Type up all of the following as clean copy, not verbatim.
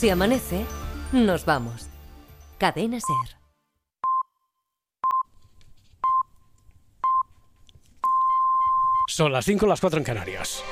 Si amanece, nos vamos. Cadena SER. Son las 5, las 4 en Canarias.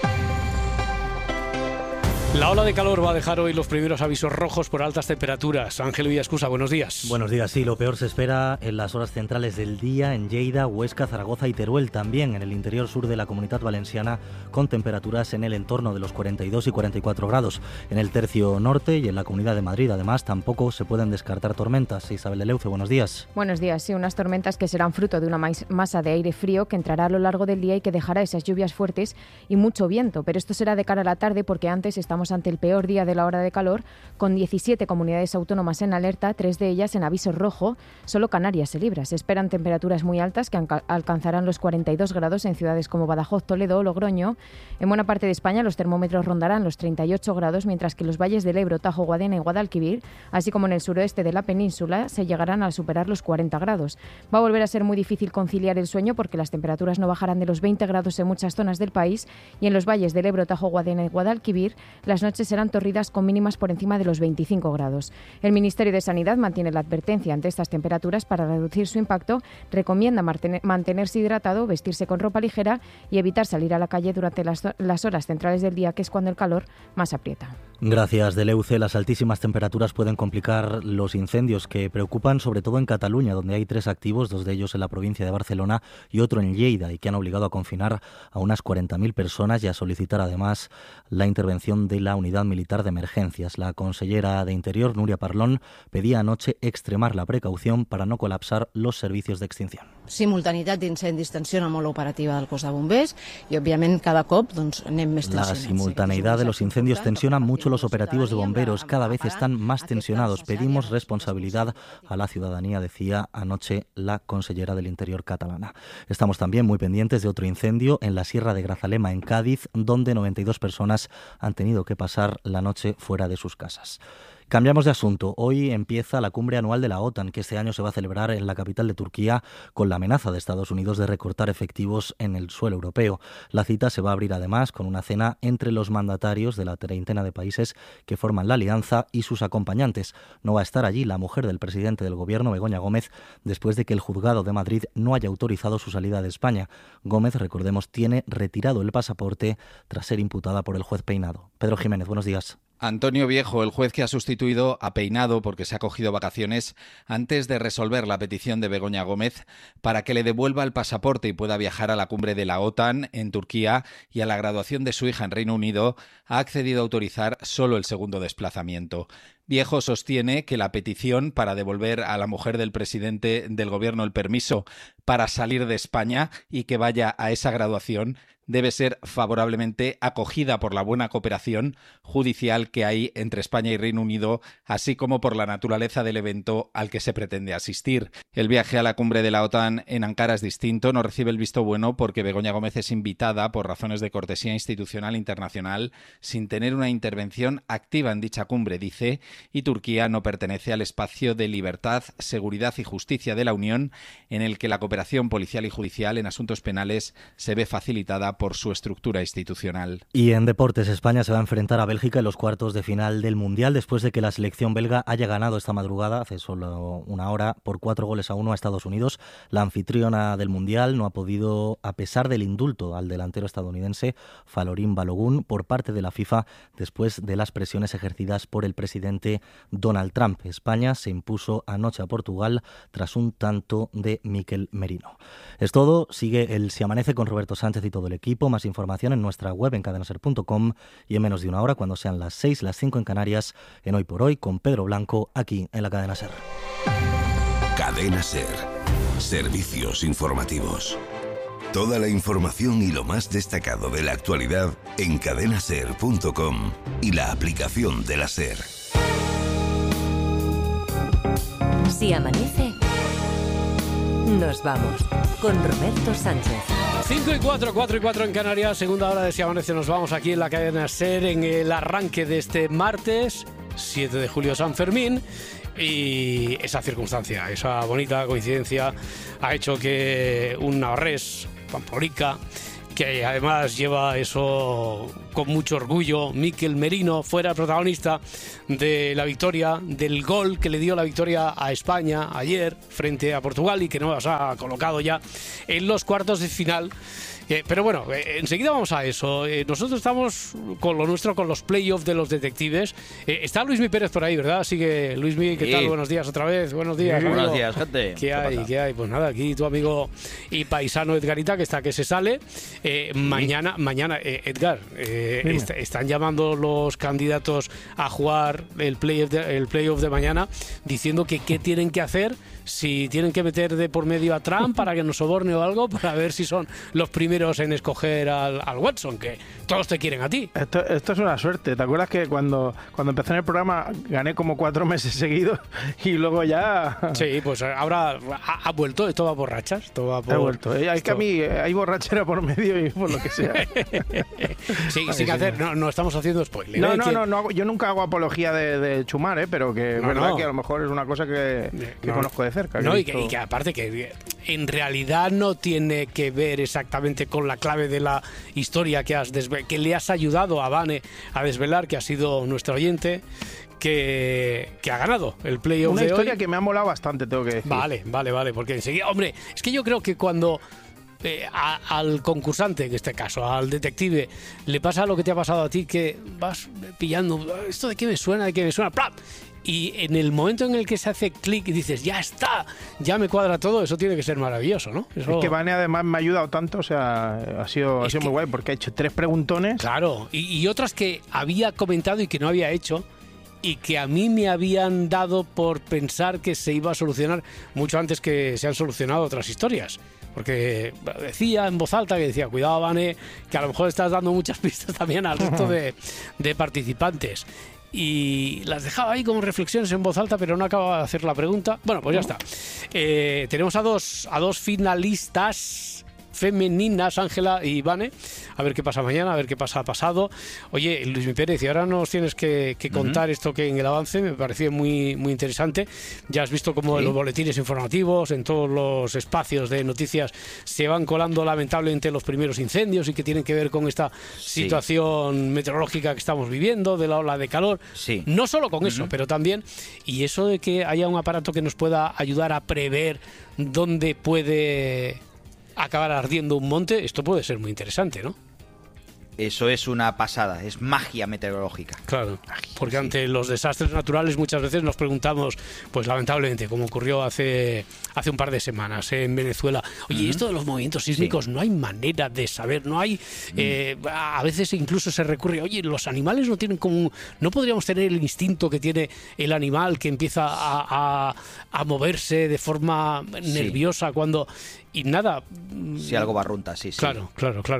La ola de calor va a dejar hoy los primeros avisos rojos por altas temperaturas. Ángel Villascusa, buenos días. Buenos días, sí, lo peor se espera en las horas centrales del día en Lleida, Huesca, Zaragoza y Teruel, también en el interior sur de la Comunidad Valenciana, con temperaturas en el entorno de los 42 y 44 grados. En el tercio norte y en la Comunidad de Madrid, además, tampoco se pueden descartar tormentas. Isabel de Leuce, buenos días. Buenos días, sí, unas tormentas que serán fruto de una masa de aire frío que entrará a lo largo del día y que dejará esas lluvias fuertes y mucho viento, pero esto será de cara a la tarde porque antes estamos ante el peor día de la hora de calor, con 17 comunidades autónomas en alerta, 3 de ellas en aviso rojo. Solo Canarias se libra. Se esperan temperaturas muy altas que alcanzarán los 42 grados en ciudades como Badajoz, Toledo o Logroño. En buena parte de España los termómetros rondarán los 38 grados, mientras que los valles del Ebro, Tajo, Guadiana y Guadalquivir, así como en el suroeste de la península, se llegarán a superar los 40 grados. Va a volver a ser muy difícil conciliar el sueño porque las temperaturas no bajarán de los 20 grados en muchas zonas del país, y en los valles del Ebro, Tajo, Guadiana y Guadalquivir las noches serán torridas con mínimas por encima de los 25 grados. El Ministerio de Sanidad mantiene la advertencia ante estas temperaturas. Para reducir su impacto, recomienda mantenerse hidratado, vestirse con ropa ligera y evitar salir a la calle durante las horas centrales del día, que es cuando el calor más aprieta. Gracias, Deleuce. Las altísimas temperaturas pueden complicar los incendios que preocupan sobre todo en Cataluña, donde hay 3 activos, 2 de ellos en la provincia de Barcelona y otro en Lleida, y que han obligado a confinar a unas 40.000 personas y a solicitar además la intervención de la Unidad Militar de Emergencias. La consellera de Interior, Núria Parlon, pedía anoche extremar la precaución para no colapsar los servicios de extinción. Simultaneïtat d'incendis, tensió molt operativa del cos de bombers y obviamente cada cop anem més tensionats. La simultaneidad de los incendios tensiona mucho los operativos de bomberos, cada vez están más tensionados. Pedimos responsabilidad a la ciudadanía, decía anoche la consellera del Interior catalana. Estamos también muy pendientes de otro incendio en la Sierra de Grazalema, en Cádiz, donde 92 personas han tenido que pasar la noche fuera de sus casas. Cambiamos de asunto. Hoy empieza la cumbre anual de la OTAN, que este año se va a celebrar en la capital de Turquía, con la amenaza de Estados Unidos de recortar efectivos en el suelo europeo. La cita se va a abrir además con una cena entre los mandatarios de la treintena de países que forman la alianza y sus acompañantes. No va a estar allí la mujer del presidente del gobierno, Begoña Gómez, después de que el juzgado de Madrid no haya autorizado su salida de España. Gómez, recordemos, tiene retirado el pasaporte tras ser imputada por el juez Peinado. Pedro Jiménez, buenos días. Antonio Viejo, el juez que ha sustituido a Peinado porque se ha cogido vacaciones antes de resolver la petición de Begoña Gómez para que le devuelva el pasaporte y pueda viajar a la cumbre de la OTAN en Turquía y a la graduación de su hija en Reino Unido, ha accedido a autorizar solo el segundo desplazamiento. Viejo sostiene que la petición para devolver a la mujer del presidente del gobierno el permiso para salir de España y que vaya a esa graduación debe ser favorablemente acogida por la buena cooperación judicial que hay entre España y Reino Unido, así como por la naturaleza del evento al que se pretende asistir. El viaje a la cumbre de la OTAN en Ankara es distinto, no recibe el visto bueno porque Begoña Gómez es invitada por razones de cortesía institucional internacional sin tener una intervención activa en dicha cumbre, dice, y Turquía no pertenece al espacio de libertad, seguridad y justicia de la Unión, en el que la cooperación policial y judicial en asuntos penales se ve facilitada por su estructura institucional. Y en deportes, España se va a enfrentar a Bélgica en los cuartos de final del Mundial después de que la selección belga haya ganado esta madrugada, hace solo una hora, por 4-1 a Estados Unidos. La anfitriona del Mundial no ha podido, a pesar del indulto al delantero estadounidense Falorín Balogun por parte de la FIFA después de las presiones ejercidas por el presidente Donald Trump. España se impuso anoche a Portugal tras un tanto de Mikel Merino. Es todo, sigue el Si Amanece con Roberto Sánchez y todo el equipo. Más información en nuestra web en cadenaser.com y en menos de una hora, cuando sean las 6, las 5 en Canarias, en Hoy por Hoy con Pedro Blanco, aquí en la Cadena SER. Cadena SER. Servicios informativos. Toda la información y lo más destacado de la actualidad en cadenaser.com y la aplicación de la SER. Si amanece, nos vamos con Roberto Sánchez. 5:04, 4:04 en Canarias, segunda hora de Si Amanece, nos vamos aquí en la cadena SER en el arranque de este martes 7 de julio, San Fermín. Y esa circunstancia, esa bonita coincidencia ha hecho que un navarrés, Pamplorica, que además lleva eso con mucho orgullo. Mikel Merino fuera el protagonista de la victoria, del gol que le dio la victoria a España ayer frente a Portugal y que nos ha colocado ya en los cuartos de final. Pero bueno, enseguida vamos a eso. Nosotros estamos con lo nuestro, con los playoffs de los detectives. Está Luismi Pérez por ahí, ¿verdad? Así que, Luismi, ¿qué tal? Buenos días otra vez. Buenos días. Buenos días, gente. ¿Qué hay? Pues nada, aquí tu amigo y paisano Edgarita, que está que se sale. Mañana, Edgar, están llamando los candidatos a jugar el playoff de mañana, diciendo que qué tienen que hacer, si tienen que meter de por medio a Trump para que nos soborne o algo, para ver si son los primeros en escoger al Watson, que todos te quieren a ti. Esto es una suerte. ¿Te acuerdas que cuando empecé en el programa gané como 4 meses seguidos y luego ya... Sí, pues ahora ha vuelto, esto va por rachas. Ha vuelto. Es que a mí hay borrachera por medio y por lo que sea. Sí, sin hacer, no estamos haciendo spoiler. No, yo nunca hago apología de chumar, pero que es verdad que a lo mejor es una cosa que conozco de cerca. Y que aparte que en realidad no tiene que ver exactamente con la clave de la historia que le has ayudado a Vane a desvelar, que ha sido nuestro oyente, que ha ganado el playoff de hoy. Una historia que me ha molado bastante, tengo que decir. Vale, porque enseguida, hombre, es que yo creo que cuando al concursante, en este caso al detective, le pasa lo que te ha pasado a ti, que vas pillando, ¿esto de qué me suena? ¡Plap! Y en el momento en el que se hace clic y dices, ya está, ya me cuadra todo, eso tiene que ser maravilloso, ¿no? Eso... Es que Vane además me ha ayudado tanto, o sea, ha sido muy guay, porque ha hecho 3 preguntones. Claro, y otras que había comentado y que no había hecho, y que a mí me habían dado por pensar que se iba a solucionar mucho antes que se han solucionado otras historias. Porque decía en voz alta, que decía, cuidado, Vane, que a lo mejor estás dando muchas pistas también al resto de participantes. Y las dejaba ahí como reflexiones en voz alta, pero no acababa de hacer la pregunta. Bueno, pues ya está. Tenemos a dos finalistas femeninas, Ángela y Vane. A ver qué pasa mañana, a ver qué pasa pasado. Oye, Luismi Pérez, y ahora nos tienes que contar esto que en el avance me pareció muy, muy interesante. Ya has visto cómo en los boletines informativos, en todos los espacios de noticias, se van colando lamentablemente los primeros incendios y que tienen que ver con esta situación meteorológica que estamos viviendo, de la ola de calor. Sí. No solo con eso, pero también, y eso de que haya un aparato que nos pueda ayudar a prever dónde puede acabar ardiendo un monte, esto puede ser muy interesante, ¿no? Eso es una pasada, es magia meteorológica. Claro, porque ante los desastres naturales muchas veces nos preguntamos, pues lamentablemente, como ocurrió hace un par de semanas en Venezuela, oye, esto de los movimientos sísmicos no hay manera de saber, no hay, a veces incluso se recurre, oye, los animales no tienen como, no podríamos tener el instinto que tiene el animal que empieza a moverse de forma nerviosa cuando... Y nada. Sí, algo barrunta, sí. Claro.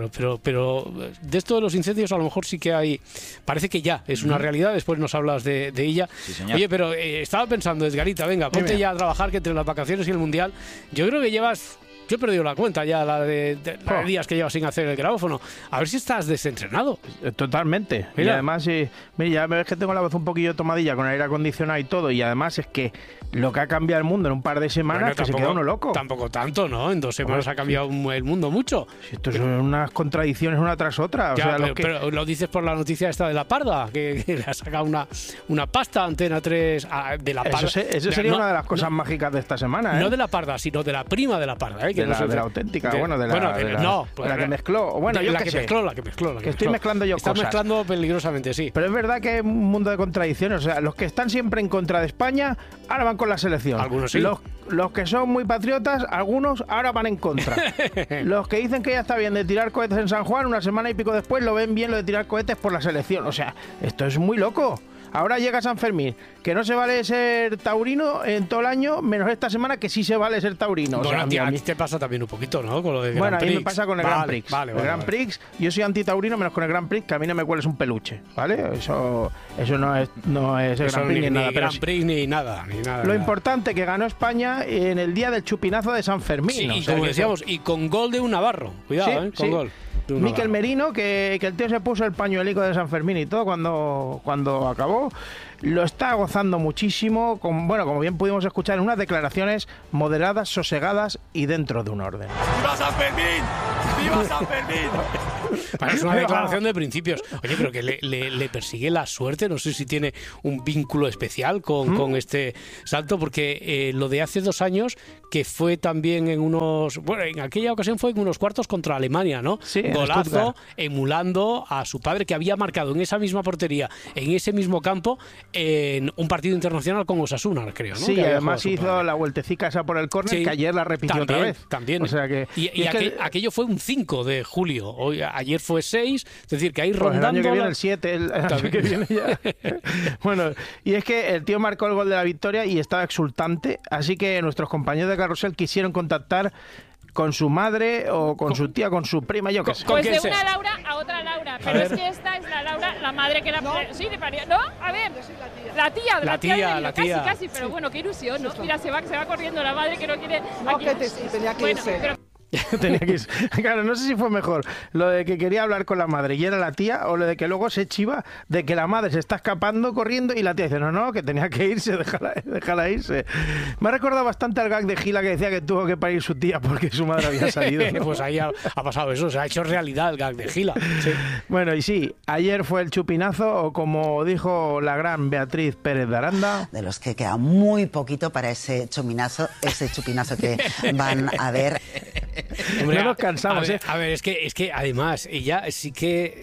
Pero de esto de los incendios a lo mejor sí que hay... Parece que ya es una realidad, después nos hablas de ella. Sí, señor. Oye, pero estaba pensando, Edgarita, venga, ponte ya a trabajar, que entre las vacaciones y el Mundial, yo creo que llevas... Yo he perdido la cuenta ya, la de días que llevas sin hacer el grabófono. A ver si estás desentrenado. Totalmente. Mira. Y además, mira, ya ves que tengo la voz un poquillo tomadilla con el aire acondicionado y todo. Y además es que lo que ha cambiado el mundo en un par de semanas, que se queda uno loco. Tampoco tanto, ¿no? En 2 semanas ha cambiado el mundo mucho. Si esto son unas contradicciones una tras otra. Ya, pero lo dices por la noticia esta de la Parda, que le ha sacado una pasta Antena 3 de la Parda. Eso sería una de las cosas mágicas de esta semana, ¿eh? No de la Parda, sino de la prima de la Parda, ¿eh? De la auténtica, de la que mezcló. Bueno, yo la que mezcló. Estoy mezclando yo cosas. Está mezclando peligrosamente, sí. Pero es verdad que es un mundo de contradicciones. O sea, los que están siempre en contra de España, ahora van con la selección. Algunos sí. Los que son muy patriotas, algunos ahora van en contra. Los que dicen que ya está bien de tirar cohetes en San Juan, una semana y pico después lo ven bien lo de tirar cohetes por la selección. O sea, esto es muy loco. Ahora llega San Fermín, que no se vale ser taurino en todo el año, menos esta semana que sí se vale ser taurino. Bueno, o sea, a mí te pasa también un poquito, ¿no? Con lo de Bueno, Grand Prix. a mí me pasa con el Grand Prix. Vale. Grand Prix, yo soy anti-taurino menos con el Grand Prix, que a mí no me cueles un peluche, ¿vale? Eso no es el Grand Prix ni nada. Grand Prix ni nada. Lo importante que ganó España en el día del chupinazo de San Fermín. Sí, y como decíamos, y con gol de un navarro. Cuidado, con gol. Mikel Merino, que el tío se puso el pañuelico de San Fermín y todo cuando acabó. Lo está gozando muchísimo, como bien pudimos escuchar en unas declaraciones moderadas, sosegadas y dentro de un orden. ¡Viva San Fermín! ¡Viva San Fermín! Bueno, es una declaración de principios. Oye, pero que le persigue la suerte. No sé si tiene un vínculo especial con este salto, porque lo de hace 2 años, que fue también en aquella ocasión fue en unos cuartos contra Alemania, ¿no? Sí, golazo, emulando a su padre, que había marcado en esa misma portería, en ese mismo campo, en un partido internacional con Osasuna, creo, ¿no? Sí, y además hizo la vueltecica esa por el córner, que ayer la repitió otra vez. También. O sea que, aquello fue un 5 de julio. Ayer fue 6, es decir, que ahí pues rondando... el año que viene el 7, el año que viene ya. Bueno, y es que el tío marcó el gol de la victoria y estaba exultante, así que nuestros compañeros de Carrusel quisieron contactar con su madre o con su tía, con su prima, yo qué sé. Pues de una Laura a otra Laura, pero es que esta es la Laura, la madre que la... ¿No? Sí, de parió. ¿No? A ver, la tía. Casi, pero bueno, qué ilusión, ¿no? Mira, se va corriendo la madre que no quiere... No, que tenía que irse. Pero... Tenía que irse. Claro, no sé si fue mejor lo de que quería hablar con la madre y era la tía, o lo de que luego se chiva de que la madre se está escapando corriendo y la tía dice no, que tenía que irse, déjala irse. Me ha recordado bastante al gag de Gila, que decía que tuvo que parir su tía porque su madre había salido, ¿no? Pues ahí ha pasado eso, se ha hecho realidad el gag de Gila. Sí. Bueno, y sí, ayer fue el chupinazo, o como dijo la gran Beatriz Pérez de Aranda, de los que queda muy poquito para ese chupinazo que van a ver. Hombre, no nos cansamos, a ver, es que además ella sí que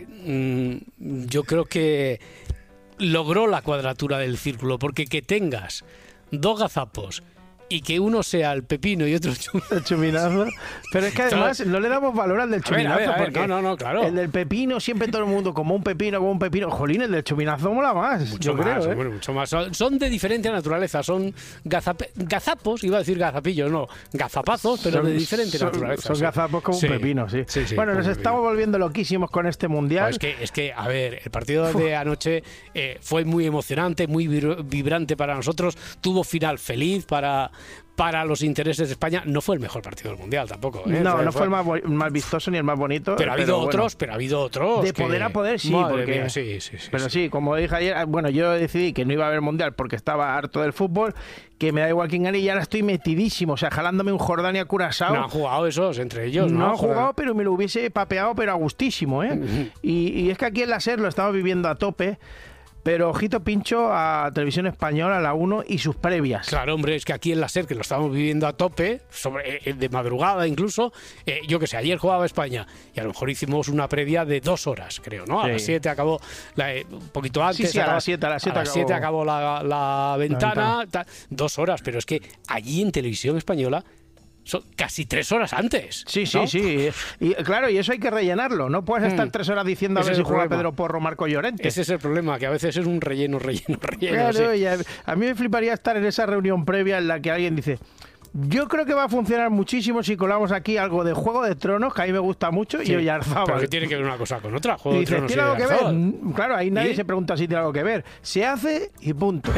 yo creo que logró la cuadratura del círculo, porque que tengas 2 gazapos y que uno sea el pepino y otro el chupinazo. Pero es que además no le damos valor al del chupinazo, porque no, claro. El del pepino siempre todo el mundo como un pepino. Jolín, el del chupinazo mola más. Mucho más. Son de diferente naturaleza, son gazapos, iba a decir gazapillos, no, gazapazos, pero de diferente naturaleza. Son gazapos como un pepino, sí. Bueno, nos estamos volviendo loquísimos con este mundial. Es que, a ver, el partido de anoche fue muy emocionante, muy vibrante para nosotros, tuvo final feliz para los intereses de España. No fue el mejor partido del Mundial tampoco, ¿eh? No fue el más vistoso ni el más bonito. Pero ha habido otros. De poder a poder, sí. Mía, sí. Pero sí, como dije ayer, bueno, yo decidí que no iba a haber Mundial porque estaba harto del fútbol, que me da igual quién gane, y ahora estoy metidísimo, o sea, jalándome un Jordania-Curazao. No han jugado esos entre ellos, ¿no? No han jugado, pero me lo hubiese papeado, pero a gustísimo, ¿eh? Y es que aquí en la SER lo estamos viviendo a tope. Pero ojito pincho a Televisión Española, a la 1 y sus previas. Claro, hombre, es que aquí en la SER, que lo estamos viviendo a tope, de madrugada incluso, yo que sé, ayer jugaba España y a lo mejor hicimos una previa de 2 horas, creo, ¿no? A las 7 acabó, un poquito antes. Sí, a las 7 acabó la ventana. 2 horas, pero es que allí en Televisión Española son casi 3 horas antes. Sí. ¿No? Y claro, y eso hay que rellenarlo. No puedes estar 3 horas diciendo a ver si juega Pedro Porro, Marco Llorente. Ese es el problema, que a veces es un relleno. Claro, sí. Y a mí me fliparía estar en esa reunión previa en la que alguien dice: yo creo que va a funcionar muchísimo si colamos aquí algo de Juego de Tronos, que a mí me gusta mucho, y Oyarzábal. Pero que tiene que ver una cosa con otra. Juego y de Tronos ¿tiene algo que ver? Claro, ahí nadie se pregunta si tiene algo que ver. Se hace y punto.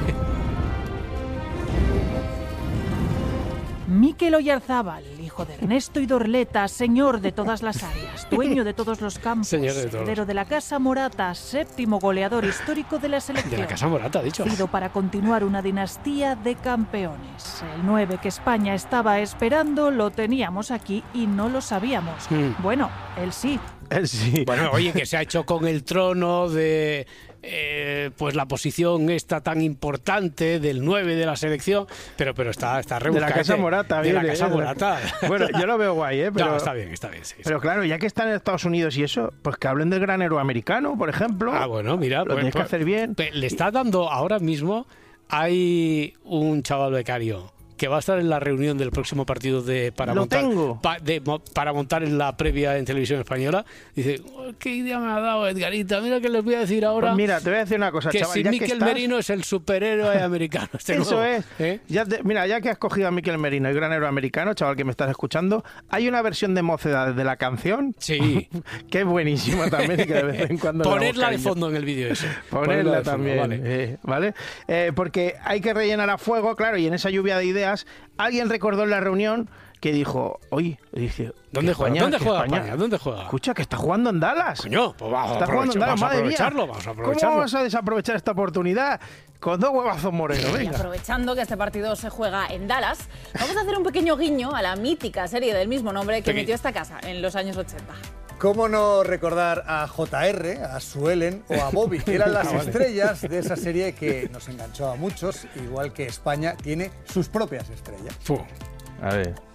Mikel Oyarzábal, hijo de Ernesto y Dorleta, señor de todas las áreas, dueño de todos los campos, heredero de la Casa Morata, 7º goleador histórico de la selección. De la Casa Morata, dicho. Nacido para continuar una dinastía de campeones. El 9 que España estaba esperando lo teníamos aquí y no lo sabíamos. Bueno, él sí. Bueno, oye, que se ha hecho con el trono de... pues la posición esta tan importante del 9 de la selección, pero está rebuscado. De la Casa Morata, de la Casa Morata. Bueno, yo lo veo guay, pero... No, está bien, sí. Pero claro, ya que están en Estados Unidos y eso, pues que hablen del gran héroe americano, por ejemplo. Bueno, mira. Lo tienes que hacer bien. Le está dando ahora mismo, hay un chaval becario que va a estar en la reunión del próximo partido para montar en la previa en Televisión Española. Dice, qué idea me ha dado Edgarita, mira que les voy a decir ahora. Pues mira, te voy a decir una cosa, que chaval, si Mikel Merino es el superhéroe americano. Eso es. Mira, ya que has cogido a Mikel Merino, el gran héroe americano, chaval, que me estás escuchando, hay una versión de Mocedades de la canción. Sí. Que es buenísima también y que de vez en cuando... Ponerla de fondo en el vídeo ese. Ponerla también, ¿vale? Porque hay que rellenar a fuego, claro, y en esa lluvia de ideas, alguien recordó en la reunión que dijo, oye, dice, ¿dónde juega España? ¿Dónde juega? Escucha, que está jugando en Dallas. Coño, pues vamos a aprovecharlo. ¿Cómo vas a desaprovechar esta oportunidad? Con 2 huevazos morenos, venga. Y aprovechando que este partido se juega en Dallas, vamos a hacer un pequeño guiño a la mítica serie del mismo nombre que emitió esta casa en los años 80. ¿Cómo no recordar a JR, a Suelen o a Bobby, que eran las estrellas de esa serie que nos enganchó a muchos, igual que España tiene sus propias estrellas? A ver.